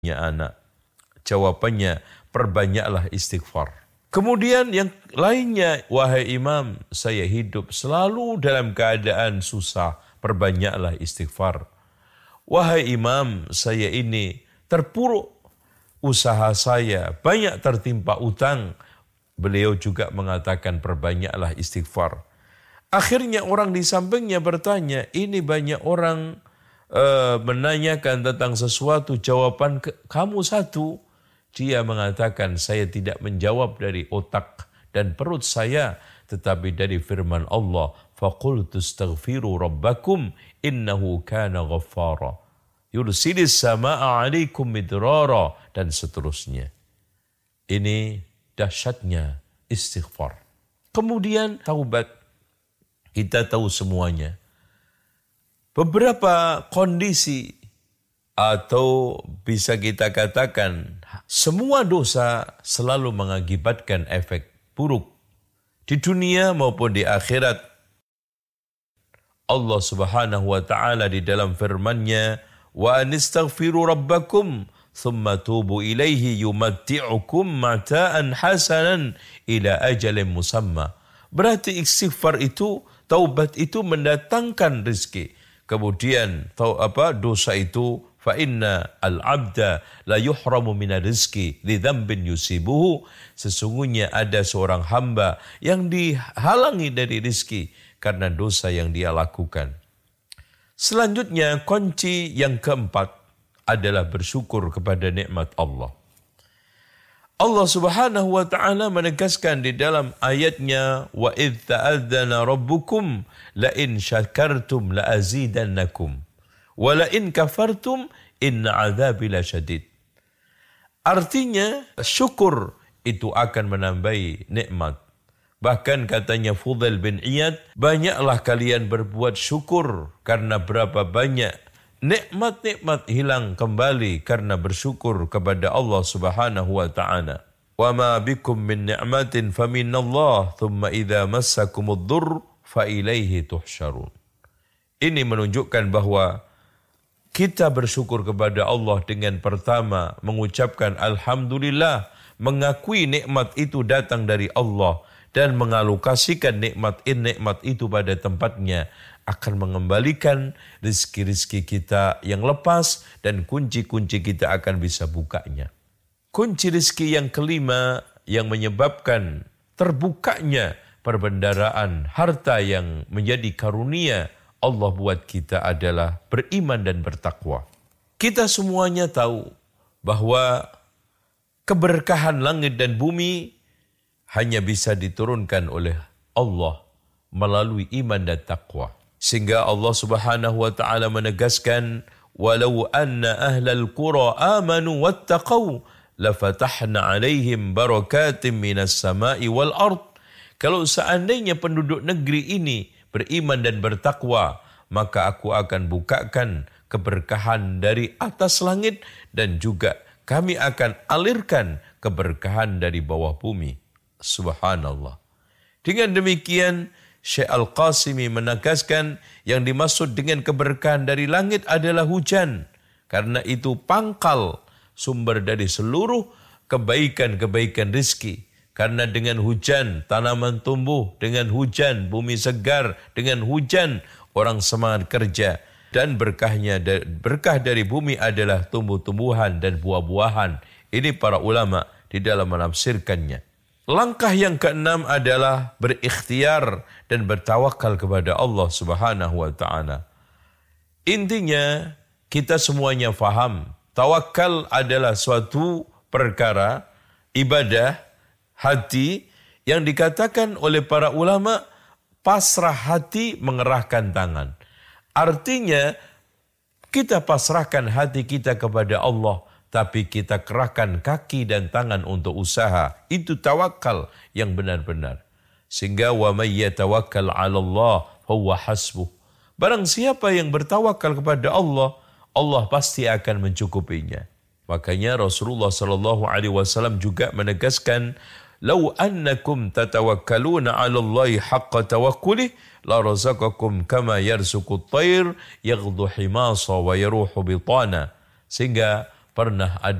anak. Jawabannya, perbanyaklah istighfar. Kemudian yang lainnya, wahai imam, saya hidup selalu dalam keadaan susah, perbanyaklah istighfar. Wahai imam, saya ini terpuruk, usaha saya banyak tertimpa utang. Beliau juga mengatakan perbanyaklah istighfar. Akhirnya orang di sampingnya bertanya, ini banyak orang menanyakan tentang sesuatu, jawaban kamu satu. Dia mengatakan, saya tidak menjawab dari otak dan perut saya, tetapi dari firman Allah, فَقُلْتُ اسْتَغْفِرُوا رَبَّكُمْ إِنَّهُ كَانَ غَفَّارًا يُرْسِلِ السَّمَاءَ عَلَيْكُمْ مِدْرَارًا, dan seterusnya. Ini dahsyatnya istighfar. Kemudian taubat, kita tahu semuanya. Beberapa kondisi atau bisa kita katakan semua dosa selalu mengakibatkan efek buruk di dunia maupun di akhirat. Allah Subhanahu wa taala di dalam firman-Nya, wa anistaghfiru rabbakum thumma tubu ilaihi yumatti'ukum mata'an hasanan ila ajalin musamma. Berarti istighfar itu, taubat itu mendatangkan rezeki. Kemudian dosa itu, fa inna al-'abda la yuhramu min rizqi li dzambin yusibuhu. Sesungguhnya ada seorang hamba yang dihalangi dari rezeki karena dosa yang dia lakukan. Selanjutnya, kunci yang keempat adalah bersyukur kepada nikmat Allah. Allah Subhanahu wa taala menegaskan di dalam ayatnya, wa idz ta'adzana rabbukum la in syakartum la azidannakum wa la in kafartum inna 'adzabi lasyadid. Artinya syukur itu akan menambahi nikmat. Bahkan katanya Fudail bin Iyad, banyaklah kalian berbuat syukur karena berapa banyak nikmat-nikmat hilang kembali karena bersyukur kepada Allah Subhanahu wa taala. Wa ma bikum min ni'matin faminallah thumma idza massakumud dzurr fa ilaihi tuhsyarun. Ini menunjukkan bahwa kita bersyukur kepada Allah dengan pertama mengucapkan alhamdulillah, mengakui nikmat itu datang dari Allah dan mengalokasikan nikmat itu pada tempatnya, akan mengembalikan rezeki-rezeki kita yang lepas dan kunci-kunci kita akan bisa bukanya. Kunci rezeki yang kelima yang menyebabkan terbukanya perbendaharaan harta yang menjadi karunia Allah buat kita adalah beriman dan bertakwa. Kita semuanya tahu bahwa keberkahan langit dan bumi hanya bisa diturunkan oleh Allah melalui iman dan takwa. Sehingga Allah Subhanahu wa taala menegaskan, walau anna ahlal qura amanu wattaqau lafatahna alaihim barakatim minas sama'i wal ard. Kalau seandainya penduduk negeri ini beriman dan bertakwa, maka aku akan bukakan keberkahan dari atas langit dan juga kami akan alirkan keberkahan dari bawah bumi. Subhanallah. Dengan demikian, Syekh Al-Qasimi menegaskan yang dimaksud dengan keberkahan dari langit adalah hujan. Karena itu pangkal sumber dari seluruh kebaikan-kebaikan rizki. Karena dengan hujan tanaman tumbuh, dengan hujan bumi segar, dengan hujan orang semangat kerja. Dan berkah dari bumi adalah tumbuh-tumbuhan dan buah-buahan. Ini para ulama di dalam menafsirkannya. Langkah yang keenam adalah berikhtiar dan bertawakal kepada Allah Subhanahu wa taala. Intinya kita semuanya faham, tawakal adalah suatu perkara ibadah hati yang dikatakan oleh para ulama pasrah hati mengerahkan tangan. Artinya kita pasrahkan hati kita kepada Allah, tapi kita kerahkan kaki dan tangan untuk usaha. Itu tawakal yang benar-benar. Sehingga wa may yatawakkal 'ala Allah fahuwa hasbuh. Barang siapa yang bertawakal kepada Allah, Allah pasti akan mencukupinya. Makanya Rasulullah sallallahu alaihi wasallam juga menegaskan, "Lau annakum tatawakkaluna 'ala Allahi haqqa tawakkulih la razaqakum kama yarzuqut tayr yaghdu himasa wa yaruhu bitana." Sehingga pernah ada